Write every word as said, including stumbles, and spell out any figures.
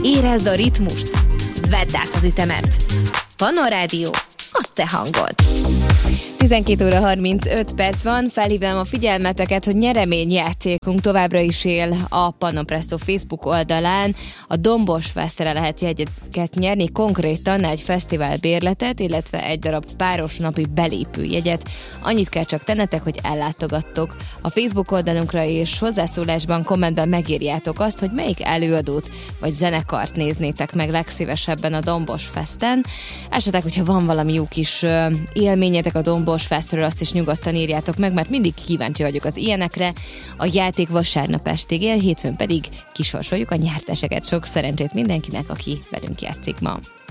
Érezd a ritmust, vedd át az ütemet. Pannon Rádió, a te hangod. tizenkét óra harmincöt perc van, felhívnám a figyelmeteket, hogy nyereményjátékunk továbbra is él a Pannon Presszó Facebook oldalán. A Dombos Festre lehet jegyeket nyerni, konkrétan egy fesztivál bérletet, illetve egy darab páros napi belépőjegyet. Annyit kell csak tennetek, hogy ellátogattok a Facebook oldalunkra, és hozzászólásban, kommentben megírjátok azt, hogy melyik előadót vagy zenekart néznétek meg legszívesebben a Dombos Festen. Esetleg, hogyha van valami jó kis élményetek a Dombos Festről, azt is nyugodtan írjátok meg, mert mindig kíváncsi vagyok az ilyenekre. A játék vasárnap estig él, hétfőn pedig kisorsoljuk a nyerteseket. Sok szerencsét mindenkinek, aki velünk játszik ma.